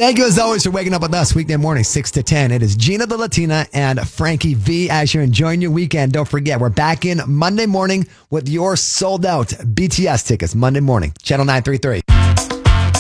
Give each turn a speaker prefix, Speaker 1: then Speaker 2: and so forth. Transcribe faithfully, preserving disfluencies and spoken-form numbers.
Speaker 1: Thank you as always for waking up with us weekday morning, six to ten. It is Gina the Latina and Frankie V as you're enjoying your weekend. Don't forget, we're back in Monday morning with your sold out B T S tickets. Monday morning, Channel nine thirty-three.